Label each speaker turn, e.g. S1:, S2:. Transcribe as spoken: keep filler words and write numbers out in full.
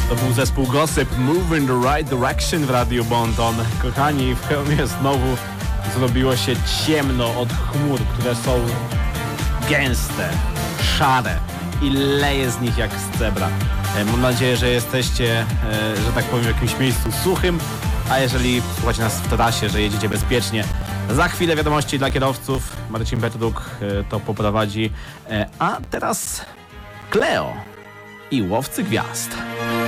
S1: To był zespół Gossip, Move in the Right Direction w Radiu Bonton. Kochani, w Chełmie znowu zrobiło się ciemno od chmur, które są gęste, szare i leje z nich jak z cebra. Mam nadzieję, że jesteście, że tak powiem, w jakimś miejscu suchym, a jeżeli słuchacie nas w trasie, że jedziecie bezpiecznie. Za chwilę wiadomości dla kierowców. Marcin Petruk to poprowadzi. A teraz Cleo i Łowcy Gwiazd.